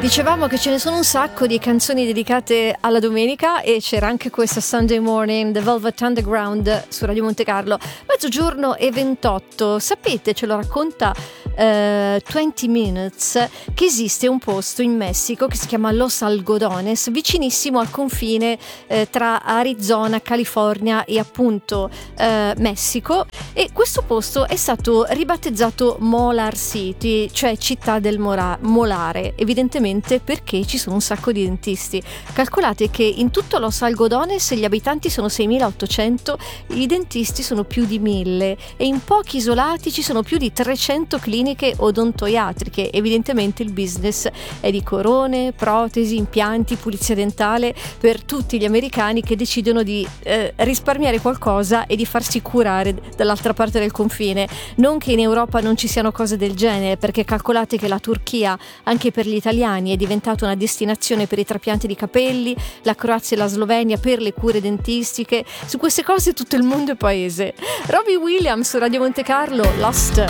Dicevamo che ce ne sono un sacco di canzoni dedicate alla domenica e c'era anche questa Sunday Morning, The Velvet Underground su Radio Monte Carlo. Mezzogiorno e 28. Sapete, ce lo racconta 20 Minutes, che esiste un posto in Messico che si chiama Los Algodones, vicinissimo al confine tra Arizona, California e appunto Messico, e questo posto è stato ribattezzato Molar City, cioè città del molare, evidentemente perché ci sono un sacco di dentisti. Calcolate che in tutto Los Algodones gli abitanti sono 6.800, i dentisti sono più di 1.000 e in pochi isolati ci sono più di 300 cliniche odontoiatriche. Evidentemente il business è di corone, protesi, impianti, pulizia dentale per tutti gli americani che decidono di risparmiare qualcosa e di farsi curare dall'altra parte del confine. Non che in Europa non ci siano cose del genere, perché calcolate che la Turchia, anche per gli italiani, è diventata una destinazione per i trapianti di capelli, la Croazia e la Slovenia per le cure dentistiche. Su queste cose tutto il mondo è paese. Robbie Williams su Radio Monte Carlo, Lost.